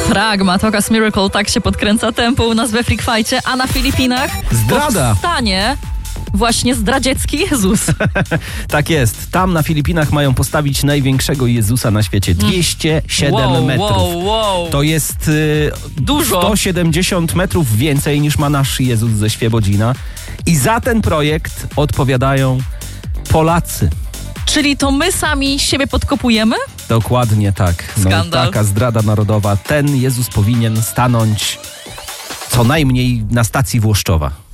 Fragma, Tokas Miracle, tak się podkręca tempo u nas we Freak Fight'cie, a na Filipinach Zdrada. powstanie właśnie zdradziecki Jezus. Tak jest. Tam na Filipinach mają postawić największego Jezusa na świecie. 207 metrów. Wow. To jest Dużo. 170 metrów więcej niż ma nasz Jezus ze Świebodzina. I za ten projekt odpowiadają Polacy. Czyli to my sami siebie podkopujemy? Dokładnie tak. Skandal. Taka zdrada narodowa. Ten Jezus powinien stanąć co najmniej na stacji Włoszczowa.